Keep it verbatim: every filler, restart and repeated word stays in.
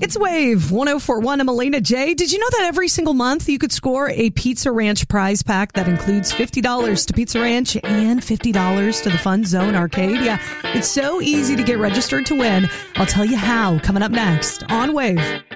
It's Wave one oh four point one. I'm Elena J. Did you know that every single month you could score a Pizza Ranch prize pack that includes fifty dollars to Pizza Ranch and fifty dollars to the Fun Zone Arcade? Yeah, it's so easy to get registered to win. I'll tell you how coming up next on Wave.